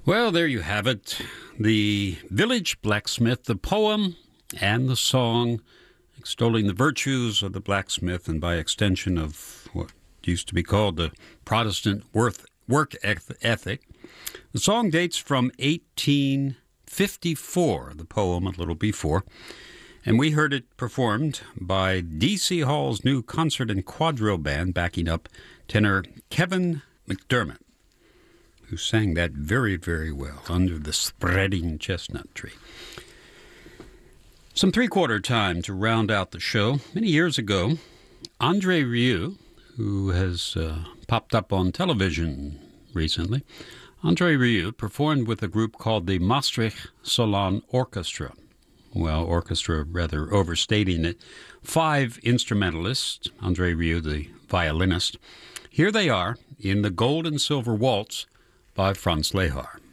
Well, there you have it. The Village Blacksmith, the poem and the song extolling the virtues of the blacksmith and by extension of what used to be called the Protestant work ethic. The song dates from 1854, the poem a little before, and we heard it performed by D.C. Hall's new concert and quadrille band backing up tenor Kevin McDermott, who sang that very, very well under the spreading chestnut tree. Some three-quarter time to round out the show. Many years ago, Andre Rieu, who has popped up on television recently, Andre Rieu performed with a group called the Maastricht Salon Orchestra. Well, orchestra rather overstating it. 5 instrumentalists, Andre Rieu, the violinist. Here they are in the Gold and Silver Waltz by Franz Lehár.